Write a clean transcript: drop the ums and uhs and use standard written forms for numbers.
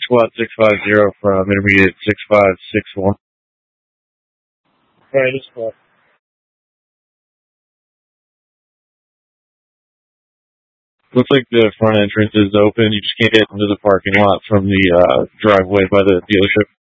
Squad 650 from Intermediate 6561. Alright, it's cool. Looks like the front entrance is open. You just can't get into the parking lot from the driveway by the dealership.